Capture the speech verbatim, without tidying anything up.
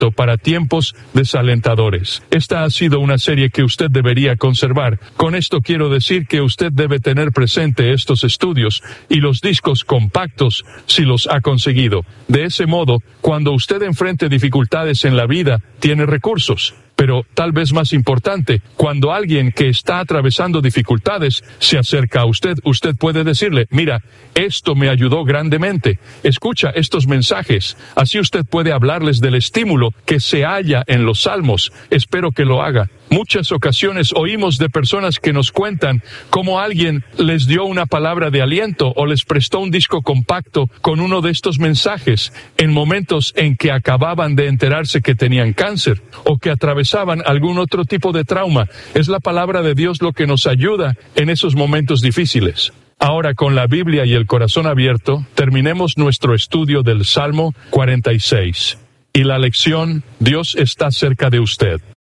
perfecto para tiempos desalentadores. Esta ha sido una serie que usted debería conservar. Con esto quiero decir que usted debe tener presente estos estudios y los discos compactos si los ha conseguido. De ese modo, cuando usted enfrente dificultades en la vida, tiene recursos. Pero tal vez más importante, cuando alguien que está atravesando dificultades se acerca a usted, usted puede decirle, mira, esto me ayudó grandemente. Escucha estos mensajes. Así usted puede hablarles del estímulo que se halla en los salmos. Espero que lo haga. Muchas ocasiones oímos de personas que nos cuentan cómo alguien les dio una palabra de aliento o les prestó un disco compacto con uno de estos mensajes en momentos en que acababan de enterarse que tenían cáncer o que atravesaban algún otro tipo de trauma. Es la palabra de Dios lo que nos ayuda en esos momentos difíciles. Ahora, con la Biblia y el corazón abierto, terminemos nuestro estudio del Salmo cuarenta y seis. Y la lección, Dios está cerca de usted.